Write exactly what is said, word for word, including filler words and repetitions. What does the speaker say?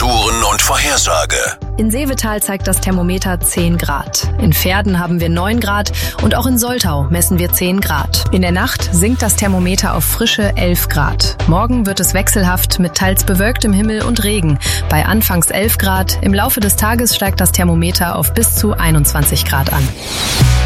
Temperaturen und Vorhersage. In Seevetal zeigt das Thermometer zehn Grad. In Verden haben wir neun Grad und auch in Soltau messen wir zehn Grad. In der Nacht sinkt das Thermometer auf frische elf Grad. Morgen wird es wechselhaft mit teils bewölktem Himmel und Regen. Bei anfangs elf Grad, im Laufe des Tages steigt das Thermometer auf bis zu einundzwanzig Grad an.